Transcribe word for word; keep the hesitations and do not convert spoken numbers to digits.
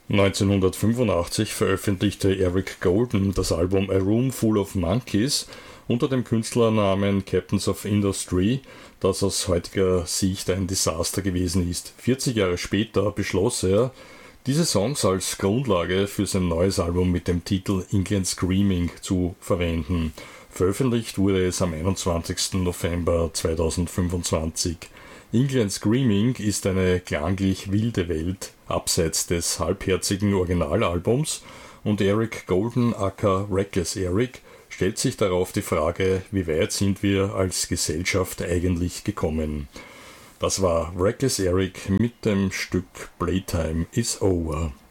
neunzehnhundertfünfundachtzig veröffentlichte Eric Golden das Album A Room Full of Monkeys unter dem Künstlernamen Captains of Industry, das aus heutiger Sicht ein Desaster gewesen ist. vierzig Jahre später beschloss er, diese Songs als Grundlage für sein neues Album mit dem Titel England Screaming zu verwenden. Veröffentlicht wurde es am einundzwanzigsten November zweitausendfünfundzwanzig. England Screaming ist eine klanglich wilde Welt, abseits des halbherzigen Originalalbums, und Eric Golden aka Reckless Eric stellt sich darauf die Frage, wie weit sind wir als Gesellschaft eigentlich gekommen. Das war Reckless Eric mit dem Stück Playtime is Over.